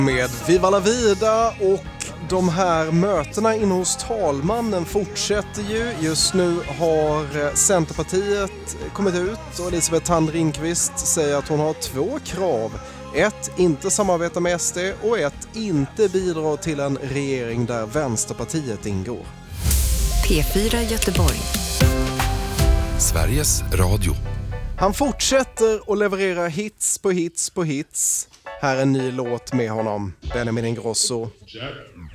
Med Viva la Vida, och de här mötena in hos talmannen fortsätter ju. Just nu har Centerpartiet kommit ut och Elisabeth Thand Ringqvist säger att hon har 2 krav. 1, inte samarbeta med SD, och 1, inte bidra till en regering där Vänsterpartiet ingår. P4 Göteborg. Sveriges Radio. Han fortsätter att leverera hits på hits på hits. Här är en ny låt med honom, Benjamin Ingrosso.